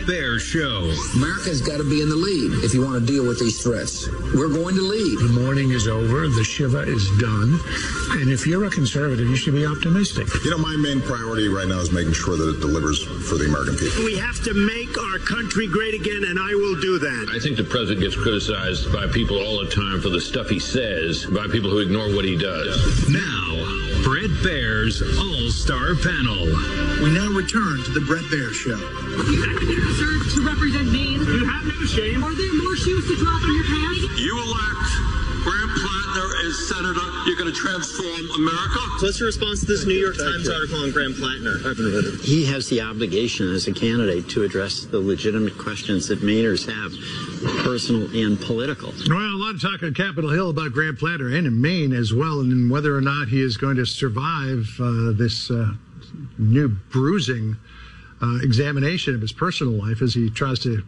Baier Show. America's got to be in the lead if you want to deal with these threats. We're going to lead. The mourning is over. The Shiva is done. And if you're a conservative, you should be optimistic. You know, my main priority right now is making sure that it delivers for the American people. We have to make our country great again, and I will do that. I think the president gets criticized by people all the time for the stuff he says, by people who ignore what he does. Now, Bret Baier's All-Star Panel. We now return to the Bret Baier Show. You have to serve to represent Maine. You have no shame. Are there more shoes to drop in your pants? You elect Graham Plattner as senator. You're going to transform America. So what's your response to this New York Times article on Graham Plattner? I haven't read it. He has the obligation as a candidate to address the legitimate questions that Mainers have, personal and political. Well, a lot of talk on Capitol Hill about Graham Plattner and in Maine as well, and whether or not he is going to survive this new bruising examination of his personal life as he tries to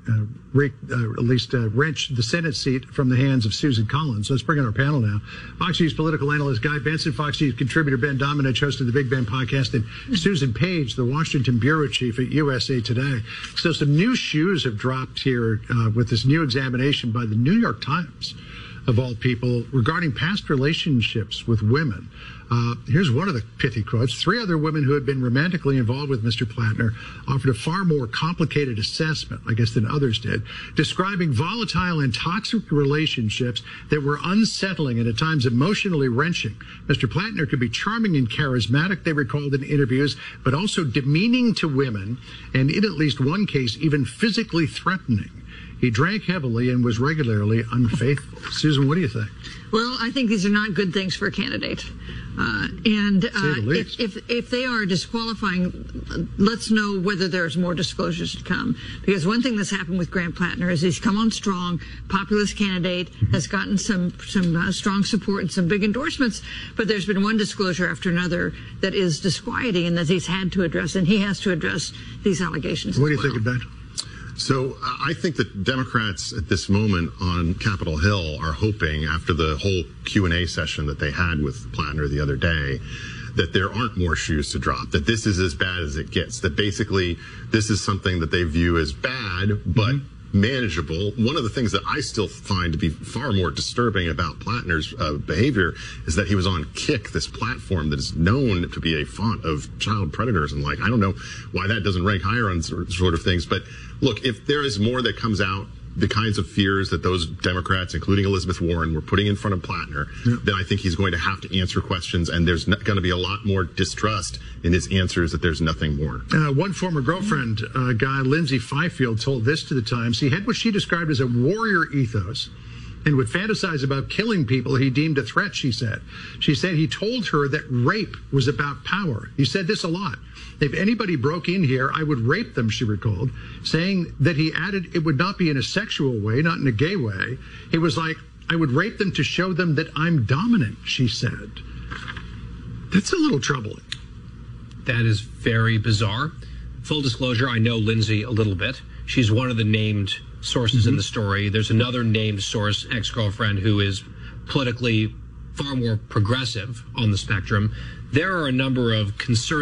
wrench the Senate seat from the hands of Susan Collins. Let's bring in our panel now. Fox News political analyst Guy Benson, Fox News contributor Ben Domenech, host of the Big Ben podcast, and Susan Page, the Washington bureau chief at USA Today. So some new shoes have dropped here with this new examination by the New York Times, of all people, regarding past relationships with women. Here's one of the pithy quotes. 3 other women who had been romantically involved with Mr. Plattner offered a far more complicated assessment, I guess, than others did, describing volatile and toxic relationships that were unsettling and at times emotionally wrenching. Mr. Plattner could be charming and charismatic, they recalled in interviews, but also demeaning to women, and in at least one case, even physically threatening. He drank heavily and was regularly unfaithful. Susan, what do you think? Well, I think these are not good things for a candidate. If they are disqualifying, let's know whether there's more disclosures to come. Because one thing that's happened with Graham Plattner is he's come on strong, populist candidate, has gotten some strong support and some big endorsements, but there's been one disclosure after another that is disquieting and that he's had to address, and he has to address these allegations. What do you think of that? So I think that Democrats at this moment on Capitol Hill are hoping, after the whole Q&A session that they had with Plattner the other day, that there aren't more shoes to drop, that this is as bad as it gets, that basically this is something that they view as bad, but manageable. One of the things that I still find to be far more disturbing about Plattner's behavior is that he was on Kick, this platform that is known to be a font of child predators, and I don't know why that doesn't rank higher on sort of things. But look, if there is more that comes out, the kinds of fears that those Democrats, including Elizabeth Warren, were putting in front of Plattner, then I think he's going to have to answer questions, and there's going to be a lot more distrust in his answers that there's nothing more. One former girlfriend, guy, Lindsay Fifield, told this to the Times. He had what she described as a warrior ethos and would fantasize about killing people he deemed a threat, she said. She said he told her that rape was about power. He said this a lot. If anybody broke in here, I would rape them, she recalled, saying that he added it would not be in a sexual way, not in a gay way. He was like, I would rape them to show them that I'm dominant, she said. That's a little troubling. That is very bizarre. Full disclosure, I know Lindsay a little bit. She's one of the named sources in the story. There's another named source, ex-girlfriend, who is politically far more progressive on the spectrum. There are a number of concerns